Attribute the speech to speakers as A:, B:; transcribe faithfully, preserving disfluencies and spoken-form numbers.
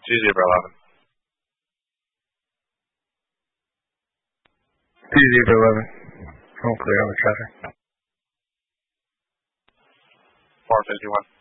A: two zebra eleven.
B: two zebra eleven. All clear on the traffic.
A: four fifty-one.